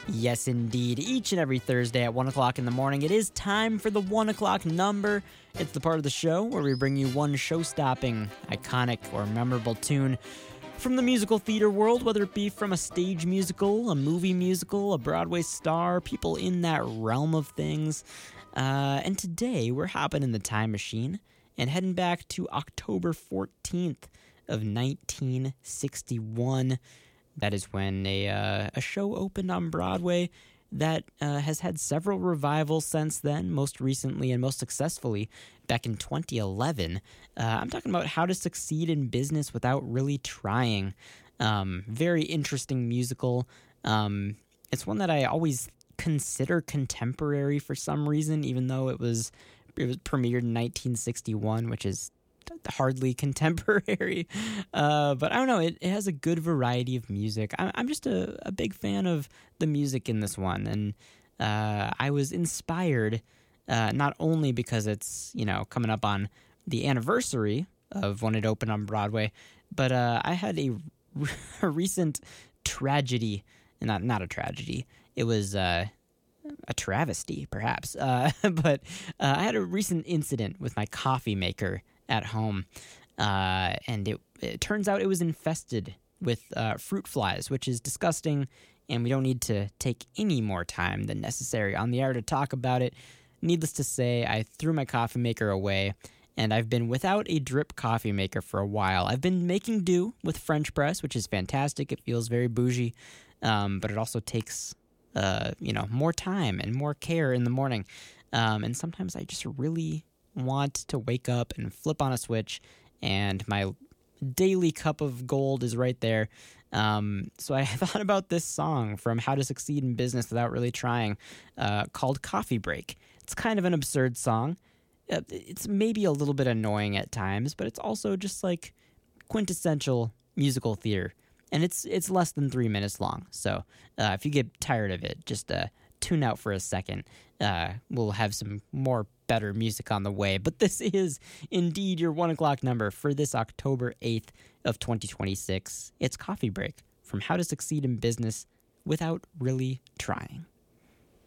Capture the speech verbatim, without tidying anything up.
Yes, indeed. Each and every Thursday at one o'clock in the morning, it is time for the one o'clock number. It's the part of the show where we bring you one show-stopping, iconic, or memorable tune from the musical theater world, whether it be from a stage musical, a movie musical, a Broadway star, people in that realm of things. Uh, and today, we're hopping in the time machine and heading back to October fourteenth of nineteen sixty-one. That is when a uh, a show opened on Broadway that uh, has had several revivals since then, most recently and most successfully back in twenty eleven. Uh, I'm talking about How to Succeed in Business Without Really Trying. Um, very interesting musical. Um, it's one that I always consider contemporary for some reason, even though it was it was premiered in nineteen sixty-one, which is hardly contemporary, uh, but I don't know, it, it has a good variety of music. I, I'm just a, a big fan of the music in this one, and uh, I was inspired uh, not only because it's, you know, coming up on the anniversary of when it opened on Broadway, but uh, I had a, a recent tragedy, not, not a tragedy, it was uh, a travesty, perhaps, uh, but uh, I had a recent incident with my coffee maker at home, uh, and it, it turns out it was infested with uh, fruit flies, which is disgusting, and we don't need to take any more time than necessary on the air to talk about it. Needless to say, I threw my coffee maker away, and I've been without a drip coffee maker for a while. I've been making do with French press, which is fantastic. It feels very bougie, um, but it also takes uh, you know, more time and more care in the morning, um, and sometimes I just really want to wake up and flip on a switch, and my daily cup of gold is right there. Um, so I thought about this song from How to Succeed in Business Without Really Trying, uh, called Coffee Break. It's kind of an absurd song. Uh, it's maybe a little bit annoying at times, but it's also just like quintessential musical theater. And it's it's less than three minutes long. So uh, if you get tired of it, just uh, tune out for a second. Uh, we'll have some more better music on the way. But this is indeed your one o'clock number for this October eighth of twenty twenty-six. It's Coffee Break from How to Succeed in Business Without Really Trying.